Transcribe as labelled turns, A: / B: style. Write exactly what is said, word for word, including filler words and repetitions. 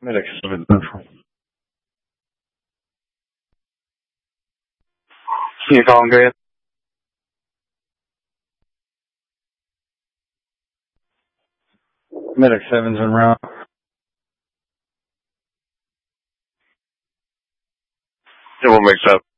A: Medic seven Central. You calling good? Medic seven's en route. Yeah, we'll mix up.